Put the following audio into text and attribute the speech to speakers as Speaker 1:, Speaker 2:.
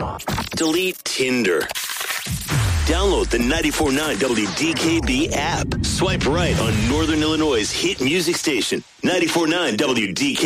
Speaker 1: WDKB.com.
Speaker 2: Delete Tinder. Download the 94.9 WDKB app. Swipe right on Northern Illinois' hit music station, 94.9 WDKB.